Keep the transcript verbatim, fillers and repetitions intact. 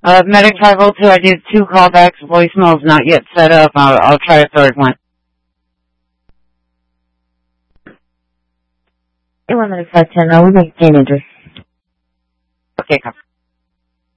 Uh, Medic five oh two, I did two callbacks. Voicemail's not yet set up. I'll, I'll try a third one. Hey, one Medic five ten, uh, we make teenagers. Okay, come.